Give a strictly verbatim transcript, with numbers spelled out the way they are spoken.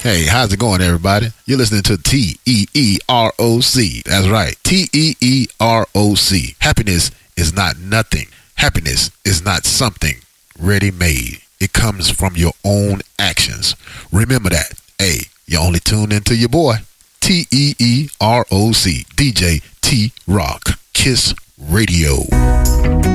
Hey, how's it going, everybody? You're listening to T E E R O C. That's right, T E E R O C. Happiness is not nothing. Happiness is not something ready-made. It comes from your own actions. Remember that. Hey, you only tune into your boy, T E E R O C, D J T-Rock, Kiss Radio.